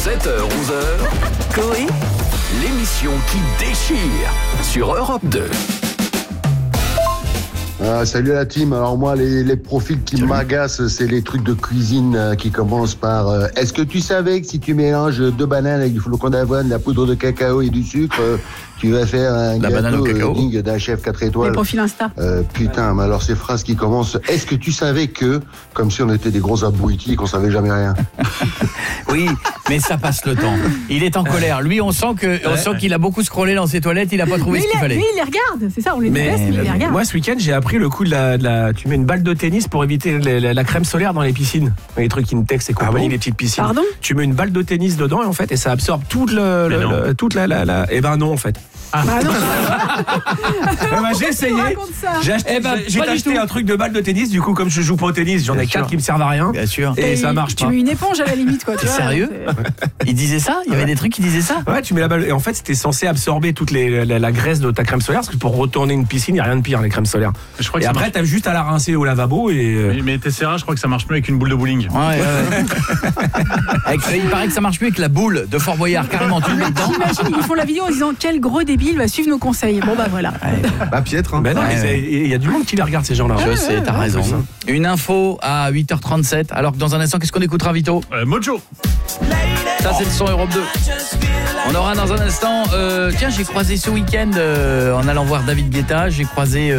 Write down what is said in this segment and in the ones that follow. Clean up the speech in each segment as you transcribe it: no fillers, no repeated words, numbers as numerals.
7h-11h, Coé, l'émission qui déchire sur Europe 2. Salut la team. Alors moi, les profils qui m'agacent, c'est les trucs de cuisine qui commencent par est-ce que tu savais que si tu mélanges 2 bananes avec du flocon d'avoine, de la poudre de cacao et du sucre, tu vas faire un gâteau digne d'un chef 4 étoiles. Les profils Insta. Putain, mais alors ces phrases qui commencent est-ce que tu savais que, comme si on était des gros abrutis et qu'on savait jamais rien. Oui, mais ça passe le temps. Il est en colère. Lui, on sent qu'il a beaucoup scrollé dans ses toilettes, il a pas trouvé ce qu'il fallait. Lui, il les regarde, c'est ça, on les déteste, mais il les regarde. Moi, ce week-end, j'ai appris le coup de la tu mets une balle de tennis pour éviter la crème solaire dans les piscines. Les trucs Intex et compagnie, les petites piscines. Pardon ? Tu mets une balle de tennis dedans et ça absorbe toute la... Eh ben non, en fait. Ah non. J'ai essayé. J'ai acheté un truc de balle de tennis. Du coup, comme je joue pas au tennis, j'en ai 4 qui me servent à rien. Bien sûr. Et ça marche pas. Tu mets une éponge à la limite, quoi. T'es sérieux ? Il disait ça ? Il y avait des trucs qui disaient ça ? Ouais, tu mets la balle. Et en fait, c'était censé absorber toute la graisse de ta crème solaire. Parce que pour retourner une piscine, il n'y a rien de pire, les crèmes solaires. Et après, t'as juste à la rincer au lavabo. Mais Tessera, je crois que ça marche mieux avec une boule de bowling. Ouais. Il paraît que ça marche mieux avec la boule de Fort Boyard. Carrément, tu le mets dedans. J'imagine, ils font la vidéo en disant quel gros débile va suivre nos conseils. Bon bah voilà. Bah Pietre. Hein. Ben non, il y a du monde qui les regarde, ces gens-là. Je sais, t'as raison. Une info à 8h37. Alors que dans un instant, qu'est-ce qu'on écoutera, Vito ? Mojo. Ça, c'est le son Europe 2. On aura dans un instant... tiens, j'ai croisé ce week-end, en allant voir David Guetta, j'ai croisé...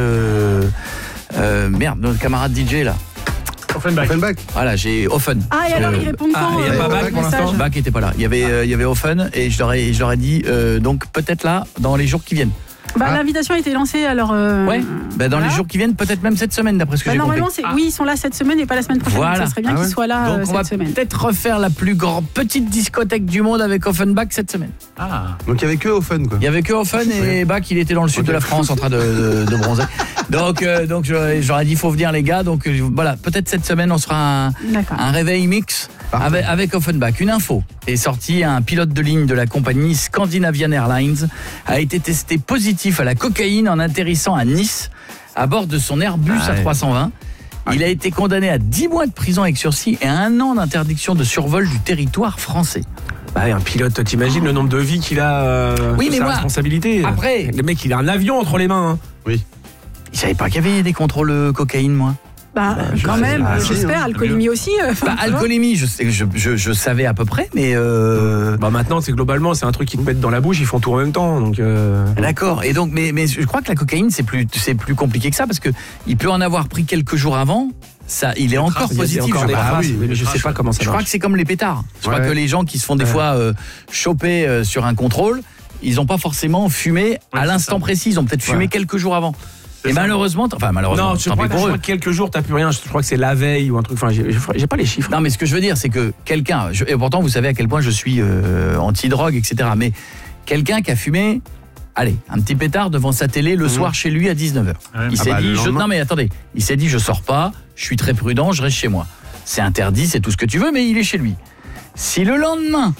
notre camarade DJ, là. Offenbach. Voilà, j'ai Offen. Ah, et alors, il répond quand il y a pas Bach pour l'instant. Bach n'était pas là. Il y avait Offen et je leur ai dit, donc peut-être là, dans les jours qui viennent. L'invitation a été lancée alors. Ouais. Dans les jours qui viennent, peut-être même cette semaine, d'après ce que j'ai compris. Normalement, oui, ils sont là cette semaine et pas la semaine prochaine. Voilà. Ça serait bien qu'ils soient là donc cette semaine. On va peut-être refaire la plus grande petite discothèque du monde avec Offenbach cette semaine. Donc il y avait que Offen, quoi. Il y avait que Offen et Bach, il était dans le sud de la France en train de bronzer. Donc j'aurais dit faut venir les gars. Donc voilà, peut-être cette semaine on sera un réveil mix avec Offenbach. Une info est sortie, un pilote de ligne de la compagnie Scandinavian Airlines a été testé positif à la cocaïne en atterrissant à Nice à bord de son Airbus A320. Il a été condamné à 10 mois de prison avec sursis et à 1 an d'interdiction de survol du territoire français. Un pilote, t'imagines le nombre de vies qu'il a oui, mais sa moi, responsabilité. Après, le mec, il a un avion entre les mains. Hein. Oui. Il savait pas qu'il y avait des contrôles cocaïne, moi. Quand même, j'espère, alcoolémie aussi. Alcoolémie, je savais à peu près, mais... Maintenant, globalement, c'est un truc qu'ils te mettent dans la bouche, ils font tout en même temps. Donc D'accord, et donc, mais je crois que la cocaïne, c'est plus compliqué que ça, parce qu'il peut en avoir pris quelques jours avant, ça, il est encore positif. Mais je sais pas comment ça marche. Je crois que c'est comme les pétards. Je crois que les gens qui se font des fois choper sur un contrôle, ils n'ont pas forcément fumé à l'instant précis, ils ont peut-être fumé quelques jours avant. Et malheureusement, non, je crois que quelques jours t'as plus rien. Je crois que c'est la veille ou un truc. J'ai pas les chiffres. Non, mais ce que je veux dire, c'est que quelqu'un, et pourtant vous savez à quel point je suis anti-drogue, etc. Mais quelqu'un qui a fumé, un petit pétard devant sa télé le soir chez lui à 19h. Il s'est dit, non mais attendez, il s'est dit, je sors pas, je suis très prudent, je reste chez moi. C'est interdit, c'est tout ce que tu veux, mais il est chez lui. Si le lendemain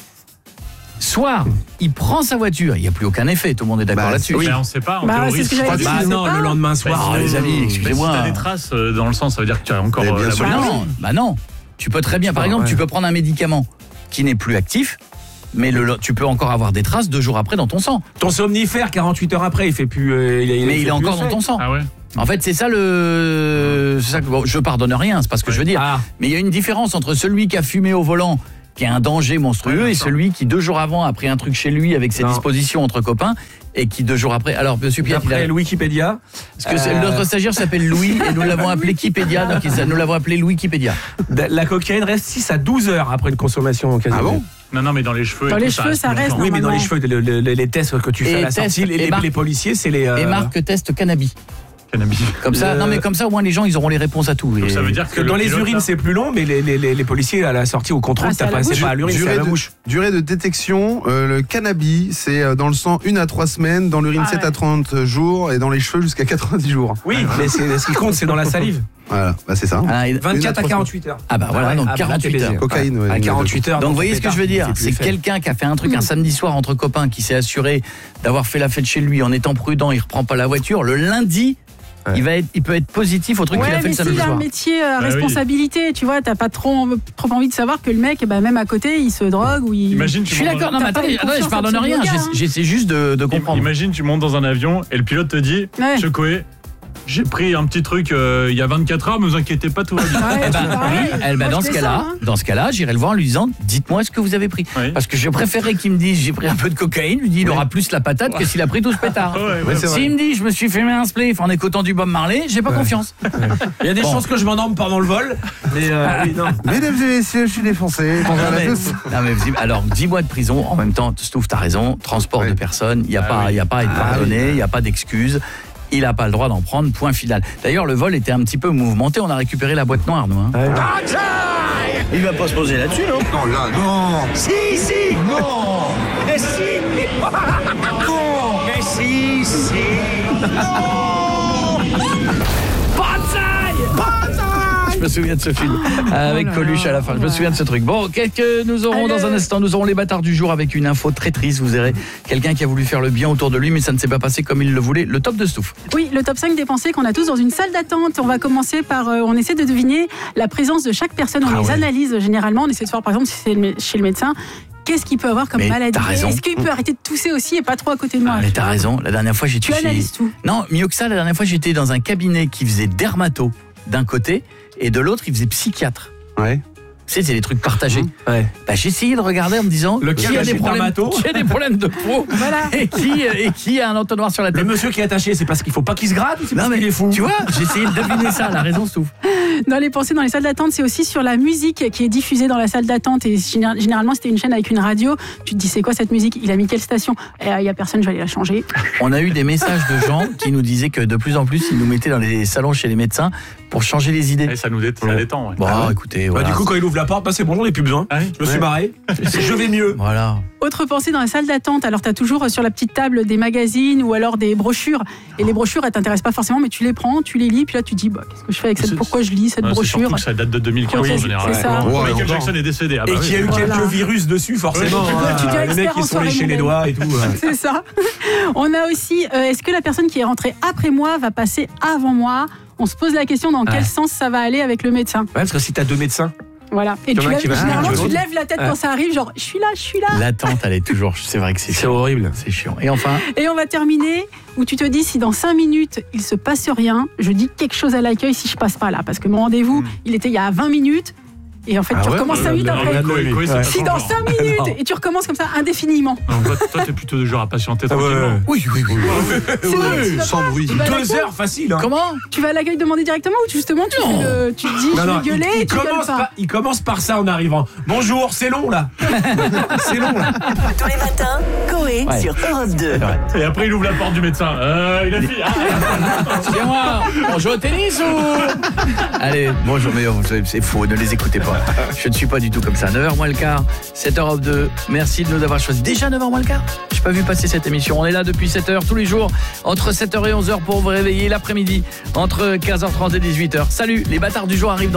soir, il prend sa voiture, il n'y a plus aucun effet, tout le monde est d'accord là-dessus. Oui, on ne sait pas, en théorie. Non, le lendemain soir, les amis, excusez-moi. Si tu as des traces dans le sang, ça veut dire que tu as encore la bonne. Non, tu peux très bien, par exemple, tu peux prendre un médicament qui n'est plus actif, mais tu peux encore avoir des traces 2 jours après dans ton sang. Ton somnifère, 48 heures après, il fait plus... mais il est encore dans ton sang. Ah ouais. En fait, c'est ça je pardonne rien, c'est pas ce que je veux dire. Mais il y a une différence entre celui qui a fumé au volant, qui est un danger monstrueux, et celui qui 2 jours avant a pris un truc chez lui avec ses dispositions entre copains, et qui 2 jours après... Alors, monsieur Pierre... Après le Wikipédia... Parce que notre stagiaire s'appelle Louis, et nous l'avons appelé Wikipédia, donc nous l'avons appelé Louis-Wikipédia. La cocaïne reste 6 à 12 heures après une consommation occasionnelle. Ah bon ? Non, mais dans les cheveux... Dans les cheveux, ça reste. Oui, mais dans les cheveux, les tests que tu fais à la sortie, les policiers, c'est les... Et Marc teste cannabis. Comme ça, non mais comme ça au moins les gens ils auront les réponses à tout. Donc ça veut dire que dans les urines c'est plus long, mais les policiers à la sortie au contrôle c'est pas à l'urine, c'est à la bouche. Durée de détection, le cannabis c'est dans le sang 1 à 3 semaines, dans l'urine 7 à 30 jours et dans les cheveux jusqu'à 90 jours. Oui, mais ce qui compte c'est dans la salive. Voilà, c'est ça. 24 à 48 heures. Donc 48 heures. Cocaïne, à 48 heures. Donc vous voyez ce que je veux dire, c'est quelqu'un qui a fait un truc un samedi soir entre copains, qui s'est assuré d'avoir fait la fête chez lui en étant prudent, il reprend pas la voiture, le lundi il peut être positif au truc qu'il a fait le samedi soir. Mais s'il a un métier à responsabilité, tu vois, t'as pas trop envie de savoir que le mec, même à côté, il se drogue ou il... Imagine, je suis d'accord, non mais attendez, je pardonne rien, j'essaie juste de comprendre. Imagine, tu montes dans un avion et le pilote te dit, Chocoé, j'ai pris un petit truc il y a 24 heures, mais vous inquiétez pas, tout va bien. Dans ce cas-là, j'irai le voir en lui disant, dites-moi ce que vous avez pris. Parce que je préférerais qu'il me dise, j'ai pris un peu de cocaïne, lui dit, il aura plus la patate que s'il a pris tout ce pétard. S'il me dit, je me suis fait un spliff en écoutant du Bob Marley, j'ai pas confiance. Il y a des chances que je m'endorme pendant le vol. Mais non. Mesdames et messieurs, je suis défoncé. Alors, 10 mois de prison, en même temps, Stouff, t'as raison, transport de personnes, il n'y a pas à être pardonné, il n'y a pas d'excuses. Il n'a pas le droit d'en prendre, point final. D'ailleurs, le vol était un petit peu mouvementé, on a récupéré la boîte noire, nous. Il va pas se poser là-dessus, non? Non, là, non. Si, non. Mais si. Non. Mais si. Non. Je me souviens de ce film avec Coluche à la fin. Je me souviens de ce truc. Bon, nous aurons dans un instant, nous aurons les bâtards du jour avec une info très triste. Vous verrez quelqu'un qui a voulu faire le bien autour de lui, mais ça ne s'est pas passé comme il le voulait. Le top de Stouff. Oui, le top 5 des pensées qu'on a tous dans une salle d'attente. On va commencer par, on essaie de deviner la présence de chaque personne. On les analyse généralement. On essaie de voir, par exemple, si c'est chez le médecin. Qu'est-ce qu'il peut avoir comme maladie? Est-ce qu'il peut arrêter de tousser aussi et pas trop à côté de moi? Mais t'as raison. La dernière fois, Tu analyses tout. Non, mieux que ça, la dernière fois, j'étais dans un cabinet qui faisait dermato d'un côté et de l'autre, il faisait psychiatre. Ouais. C'est des trucs partagés. J'ai essayé de regarder en me disant qui a des problèmes de peau et qui a un entonnoir sur la tête. Le monsieur qui est attaché, c'est parce qu'il faut pas qu'il se gratte ou c'est parce qu'il est fou? Tu vois, j'ai essayé de deviner ça, la raison Stouff. Dans les pensées dans les salles d'attente, c'est aussi sur la musique qui est diffusée dans la salle d'attente et généralement c'était une chaîne avec une radio. Tu te dis c'est quoi cette musique? Il a mis quelle station? Il y a personne, je vais aller la changer. On a eu des messages de gens qui nous disaient que de plus en plus ils nous mettaient dans les salons chez les médecins pour changer les idées. Et ça nous détend. Bon, écoutez, voilà. Du coup quand il ouvre la porte, c'est bon, j'en ai plus besoin. Je me suis barré. Je vais mieux. Voilà. Autre pensée dans la salle d'attente, alors tu as toujours sur la petite table des magazines ou alors des brochures. Et les brochures, elles t'intéressent pas forcément, mais tu les prends, tu les lis, puis là tu dis, qu'est-ce que je fais avec cette... Pourquoi je lis cette brochure? Surtout que ça date de 2015 en général. C'est ça. Michael Jackson est décédé. Et qu'il y a eu quelques virus dessus, forcément. Les mecs qui sont léchés les doigts et tout. C'est ça. On a aussi, est-ce que la personne qui est rentrée après moi va passer avant moi? On se pose la question dans quel sens ça va aller avec le médecin. Parce que si t'as deux médecins. Voilà. Et généralement, tu lèves la tête quand ça arrive, genre, je suis là. L'attente, elle est toujours, c'est vrai que c'est horrible. C'est chiant. Et enfin. Et on va terminer où tu te dis, si dans 5 minutes, il se passe rien, je dis quelque chose à l'accueil si je passe pas là. Parce que mon rendez-vous, il était il y a 20 minutes. Et en fait, tu recommences 5 minutes après. Si dans 5 minutes, et tu recommences comme ça indéfiniment. Toi, t'es plutôt du genre à patienter tranquillement. Oui. Sans bruit. 2 heures, facile. Comment? Tu vas à l'accueil demander directement ou justement tu te dis je vais gueuler et tu gueules pas? Il commence par ça en arrivant. Bonjour, c'est long là. C'est long là. Tous les matins, Coé sur Europe 2. Et après, il ouvre la porte du médecin. Il a fini. Excusez-moi, on joue au tennis ou... Allez, bonjour, mais c'est faux, ne les écoutez pas. Je ne suis pas du tout comme ça. 9h moins le quart, 7 Europe 2. Merci de nous avoir choisi. Déjà 9h moins le quart? J'ai pas vu passer cette émission. On est là depuis 7h tous les jours, entre 7h et 11h pour vous réveiller l'après-midi, entre 15h30 et 18h. Salut, les bâtards du jour arrivent dans